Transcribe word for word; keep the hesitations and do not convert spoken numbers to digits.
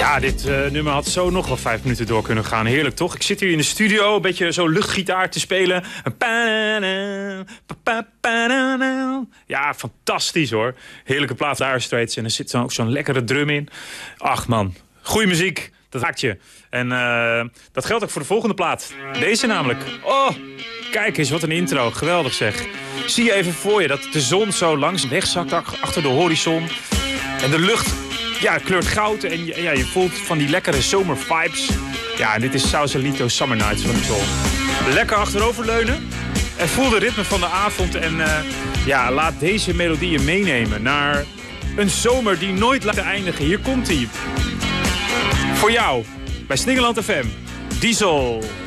Ja, dit uh, nummer had zo nog wel vijf minuten door kunnen gaan. Heerlijk, toch? Ik zit hier in de studio, een beetje zo luchtgitaar te spelen. Ja, fantastisch hoor. Heerlijke plaat, Dire Straits. En er zit dan ook zo'n lekkere drum in. Ach man, goeie muziek. Dat raakt je. En uh, dat geldt ook voor de volgende plaat. Deze namelijk. Oh, kijk eens, wat een intro. Geweldig zeg. Zie je even voor je dat de zon zo langs wegzakt achter de horizon. En de lucht... Ja, kleurt goud en ja, je voelt van die lekkere zomervibes. Ja, en dit is Sausalito Summer Nights van de zon. Lekker achteroverleunen en voel de ritme van de avond. En uh, ja, laat deze melodieën meenemen naar een zomer die nooit laat eindigen. Hier komt hij. Voor jou, bij Slingerland F M. Diesel.